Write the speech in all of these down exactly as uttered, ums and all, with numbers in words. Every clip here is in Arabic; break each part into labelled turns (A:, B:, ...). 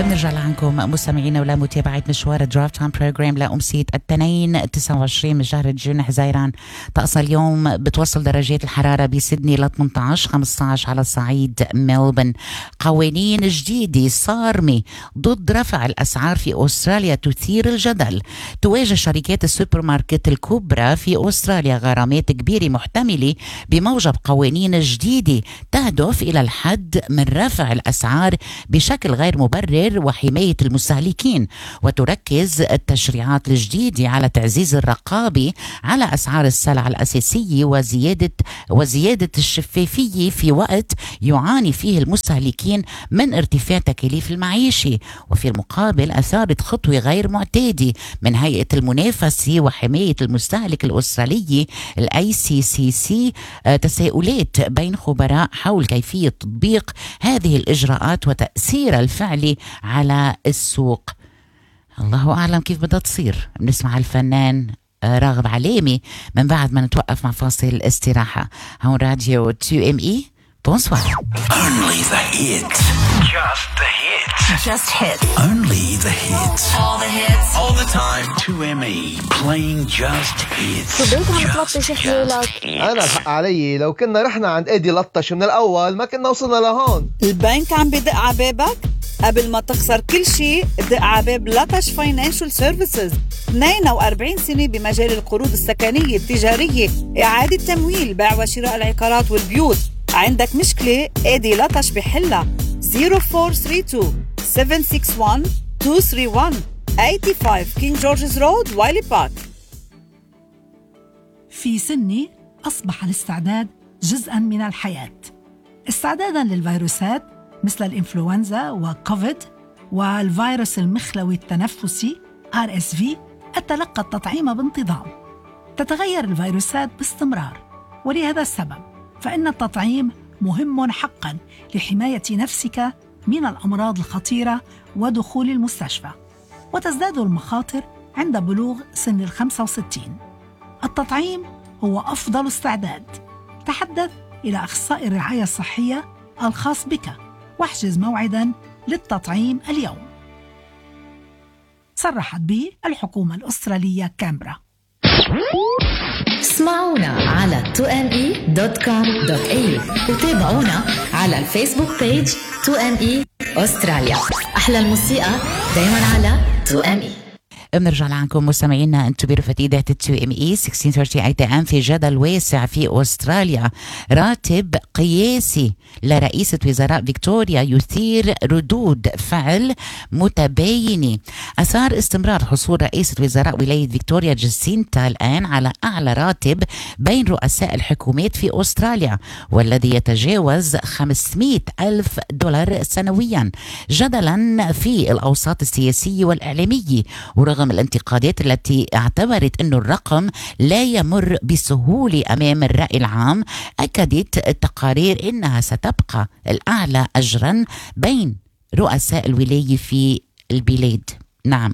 A: بنرجع لعنكم مستمعينا ولا متابعة مشوار درايف تايم بروجرام لأمسية الاثنين تسعة وعشرين من شهر جون حزيران. طقس اليوم بتوصل درجات الحرارة بسيدني ل ثمانية عشر خمسة عشر على صعيد ملبن. قوانين جديدة صارمة ضد رفع الأسعار في أستراليا تثير الجدل. تواجه شركات السوبر ماركت الكبرى في أستراليا غرامات كبيرة محتملة بموجب قوانين جديدة تهدف إلى الحد من رفع الأسعار بشكل غير مبرر وحماية المستهلكين. وتركز التشريعات الجديدة على تعزيز الرقابة على أسعار السلع الأساسية وزيادة وزيادة الشفافية في وقت يعاني فيه المستهلكين من ارتفاع تكاليف المعيشة. وفي المقابل أثارت خطوة غير معتادة من هيئة المنافسة وحماية المستهلك الأسترالية ال إيه سي سي سي تساؤلات بين خبراء حول كيفية تطبيق هذه الإجراءات وتأثير الفعلي على السوق. الله أعلم كيف بدها تصير. بنسمع الفنان راغب علامي من بعد ما نتوقف مع فاصل استراحة. هون راديو تو ام اي. Bonsoir.
B: Only the hits. Just the hits.
C: Just hits.
B: Only the hits.
C: All the hits.
B: All the time. two M E. Playing just hits.
D: شو بدك عم تلطش حيلك؟
E: أنا الحق علي، لو كنا رحنا عند ايدي لطش من الأول ما كنا وصلنا لهون.
F: البنك عم بدق عبابك؟ قبل ما تخسر كل شيء دق عباب لطش فاينانشال سيرفيسز. اثنين وأربعين سنة بمجال القروض السكنية التجارية، إعادة تمويل، بيع وشراء العقارات والبيوت. عندك مشكلة؟ ايدي لطش بحلها. صفر أربعة ثلاثة اثنين سبعة ستة واحد اثنين ثلاثة واحد خمسة وثمانين كينج جورجز رود وايلي بارك.
G: في سني أصبح الاستعداد جزءاً من الحياة، استعداداً للفيروسات مثل الإنفلونزا وكوفيد والفيروس المخلوي التنفسي آر إس في. أتلقى التطعيم بانتظام. تتغير الفيروسات باستمرار، ولهذا السبب فإن التطعيم مهم حقاً لحماية نفسك من الأمراض الخطيرة ودخول المستشفى. وتزداد المخاطر عند بلوغ سن الخمسة وستين. التطعيم هو أفضل استعداد. تحدث إلى أخصائي الرعاية الصحية الخاص بك واحجز موعداً للتطعيم اليوم. صرحت به الحكومة الأسترالية كامبرا.
C: اسمعونا على تو ام اي دوت كوم دوت اي يو وتابعونا على الفيسبوك بيج تو ام اي أستراليا. أحلى الموسيقى دايما على تو ام اي.
A: بنرجع لعنكم مستمعينا. انتم برفة إذاعة تو ام اي ستة عشر ثلاثين اي ام. في جدل واسع في أستراليا. راتب قياسي لرئيسة وزراء فيكتوريا يثير ردود فعل متباينة. أثار استمرار حصول رئيسة وزراء ولاية فيكتوريا جاسينتا الآن على أعلى راتب بين رؤساء الحكومات في أستراليا، والذي يتجاوز خمسمائة ألف دولار سنويا، جدلا في الأوساط السياسية والإعلامية. ورغم الانتقادات التي اعتبرت أن الرقم لا يمر بسهولة أمام الرأي العام، أكدت التقارير أنها ستبقى الأعلى أجرا بين رؤساء الولاية في البلاد. نعم،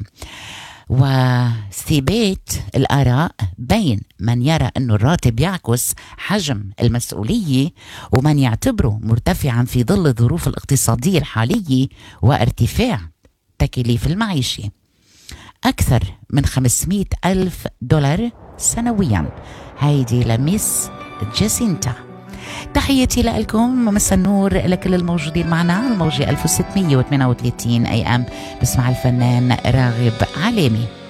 A: وثبات الآراء بين من يرى أن الراتب يعكس حجم المسؤولية ومن يعتبره مرتفعا في ظل الظروف الاقتصادية الحالية وارتفاع تكاليف المعيشة. أكثر من خمسمائة ألف دولار سنويا. هيدي لميس جاسينتا. تحياتي لكم، مساء النور لكل الموجودين معنا على الموجة ألف وستمائة وثمانية وثلاثين أي أم. بسمع الفنان راغب علامي.